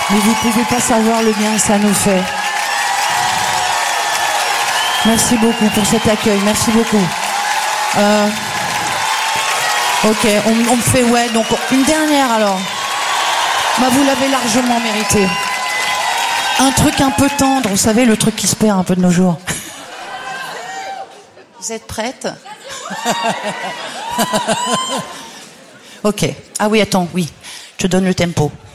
Mais vous pouvez pas savoir le bien que ça nous fait. Merci beaucoup pour cet accueil, merci beaucoup. Ok, on me fait ouais, donc une dernière alors. Bah, vous l'avez largement mérité. Un truc un peu tendre, vous savez, le truc qui se perd un peu de nos jours. Vous êtes prête? Ok. Ah oui, attends, oui. Je te donne le tempo.